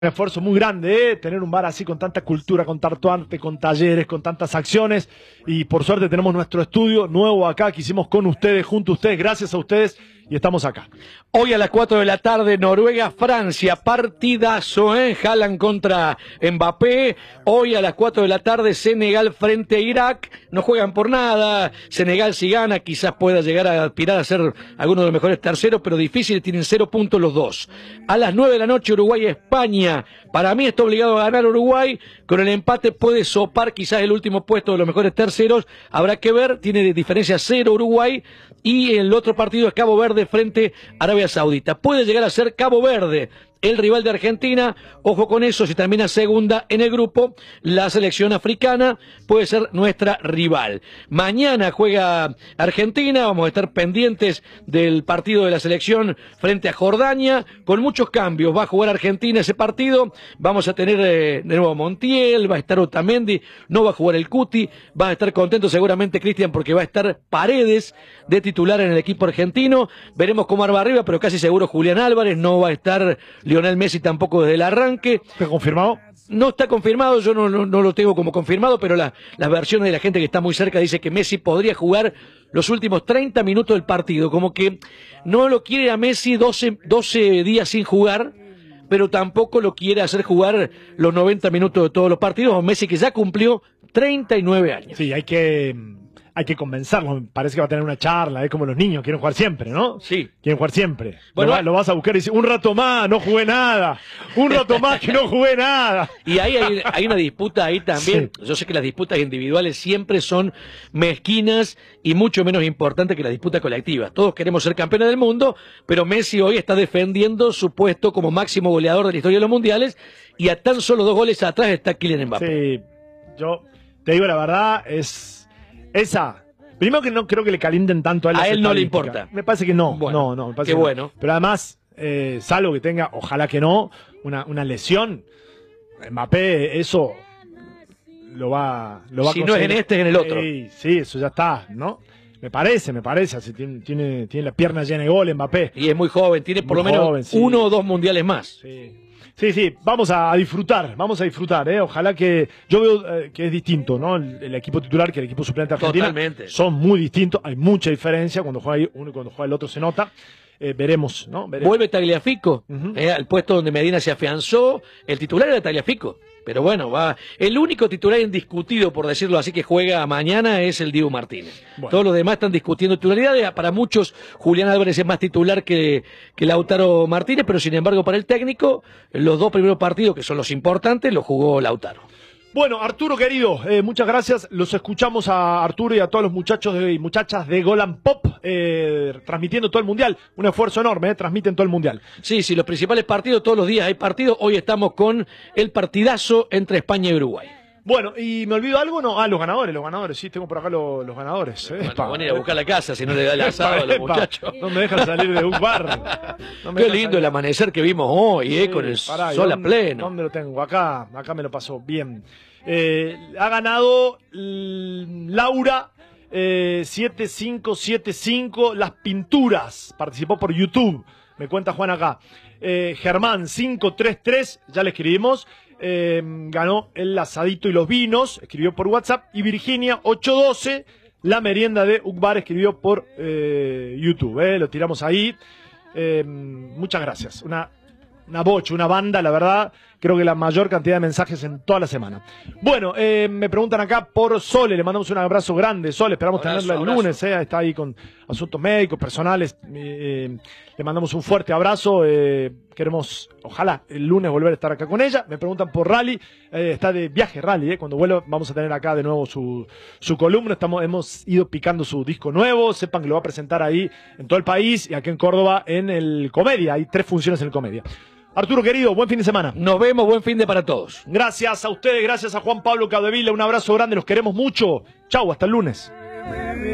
Un esfuerzo muy grande, tener un bar así con tanta cultura, con tanto arte, con talleres, con tantas acciones. Y por suerte tenemos nuestro estudio nuevo acá que hicimos con ustedes, junto a ustedes, gracias a ustedes. Y estamos acá. Hoy a las 4 de la tarde, Noruega-Francia, partidazo, Haaland contra Mbappé. Hoy a las 4 de la tarde, Senegal frente a Irak. No juegan por nada. Senegal, si gana, quizás pueda llegar a aspirar a ser alguno de los mejores terceros, pero difícil, tienen 0 puntos los dos. A las 9 de la noche, Uruguay-España. Para mí está obligado a ganar Uruguay. Con el empate puede sopar quizás el último puesto de los mejores terceros. Habrá que ver, tiene de diferencia 0 Uruguay. Y el otro partido es Cabo Verde frente a Arabia Saudita. Puede llegar a ser Cabo Verde el rival de Argentina. Ojo con eso, si termina segunda en el grupo, la selección africana puede ser nuestra rival. Mañana juega Argentina, vamos a estar pendientes del partido de la selección frente a Jordania, con muchos cambios. Va a jugar Argentina ese partido, vamos a tener de nuevo a Montiel, va a estar Otamendi, no va a jugar el Cuti, va a estar contento seguramente Cristian porque va a estar Paredes de titular en el equipo argentino. Veremos cómo arma arriba, pero casi seguro Julián Álvarez, no va a estar Lionel Messi tampoco desde el arranque. ¿Está confirmado? No está confirmado, yo no lo tengo como confirmado, pero las versiones de la gente que está muy cerca dice que Messi podría jugar los últimos 30 minutos del partido, como que no lo quiere a Messi 12 días sin jugar, pero tampoco lo quiere hacer jugar los 90 minutos de todos los partidos, a Messi que ya cumplió 39 años. Sí, hay que convencerlo. Parece que va a tener una charla, es como los niños, quieren jugar siempre, ¿no? Sí. Quieren jugar siempre. Bueno, lo vas a buscar y dices, un rato más, no jugué nada. Un rato más que no jugué nada. Y ahí hay una disputa ahí también. Sí. Yo sé que las disputas individuales siempre son mezquinas y mucho menos importantes que las disputas colectivas. Todos queremos ser campeones del mundo, pero Messi hoy está defendiendo su puesto como máximo goleador de la historia de los mundiales y a tan solo 2 goles atrás está Kylian Mbappé. Sí, yo te digo la verdad, primero que no creo que le calienten tanto a él. A él no le importa. Me parece que no. Bueno, no, me parece qué que bueno. No. Pero además, salvo que tenga, ojalá que no, una lesión, Mbappé, eso lo va a si conseguir. no es en este, es en el otro. Sí, eso ya está, ¿no? Me parece, así tiene la pierna llena de gol Mbappé. Y es muy joven, tiene por lo menos 1 o 2 mundiales más. Sí, vamos a disfrutar, ojalá que, yo veo que es distinto, ¿no? El equipo titular que el equipo suplente argentino. Totalmente. Son muy distintos, hay mucha diferencia, cuando juega uno y cuando juega el otro se nota. Veremos, ¿no? Vuelve Tagliafico, al puesto donde Medina se afianzó, el titular era Tagliafico, pero bueno, el único titular indiscutido, por decirlo así, que juega mañana es el Dibu Martínez. Bueno. Todos los demás están discutiendo titularidades, para muchos Julián Álvarez es más titular que Lautaro Martínez, pero sin embargo para el técnico, los 2 primeros partidos, que son los importantes, los jugó Lautaro. Bueno, Arturo querido, muchas gracias. Los escuchamos a Arturo y a todos los muchachos y muchachas de Golan Pop transmitiendo todo el Mundial. Un esfuerzo enorme, transmiten todo el Mundial. Sí, los principales partidos, todos los días hay partidos. Hoy estamos con el partidazo entre España y Uruguay. Bueno, ¿y me olvido algo? No, los ganadores, sí, tengo por acá los ganadores. Bueno, van a ir a buscar la casa si no le da el asado a los muchachos. No me dejan salir de un bar. Qué lindo el amanecer que vimos hoy, con el sol a pleno. ¿Dónde lo tengo? Acá me lo pasó bien. Ha ganado Laura 7575 Las Pinturas. Participó por YouTube, me cuenta Juan acá. Germán 533, ya le escribimos. Ganó el asadito y los vinos, escribió por WhatsApp. Y Virginia 812, la merienda de Ukbar, escribió por YouTube. Lo tiramos ahí. Muchas gracias. Una bocha, una banda, la verdad. Creo que la mayor cantidad de mensajes en toda la semana. Bueno, me preguntan acá por Sole, le mandamos un abrazo grande, Sole, esperamos tenerla el lunes, está ahí con asuntos médicos, personales, le mandamos un fuerte abrazo, queremos, ojalá, el lunes volver a estar acá con ella. Me preguntan por Rally, está de viaje Rally, cuando vuelva vamos a tener acá de nuevo su columna, hemos ido picando su disco nuevo, sepan que lo va a presentar ahí en todo el país y aquí en Córdoba en el Comedia, hay 3 funciones en el Comedia. Arturo querido, buen fin de semana. Nos vemos, buen fin de para todos. Gracias a ustedes, gracias a Juan Pablo Capdevila, un abrazo grande, los queremos mucho. Chau, hasta el lunes.